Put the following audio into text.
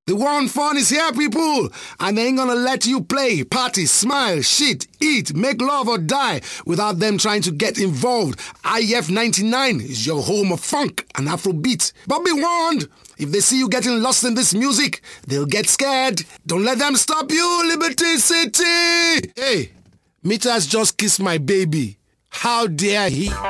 The one fun is here, people, and they ain't gonna let you play, party, smile, shit, eat, make love or die without them trying to get involved. IF 99 is your home of funk and Afrobeat. But be warned, if they see you getting lost in this music, they'll get scared. Don't let them stop you, Liberty City! Hey, Meters just kissed my baby. How dare he?